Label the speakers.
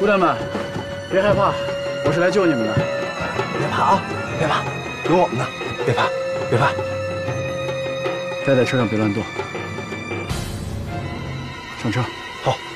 Speaker 1: 姑娘们，别害怕，我是来救你们的。
Speaker 2: 别怕啊，别怕，有我们呢，别怕，别怕。
Speaker 1: 待在车上别乱动。上车。
Speaker 2: 好。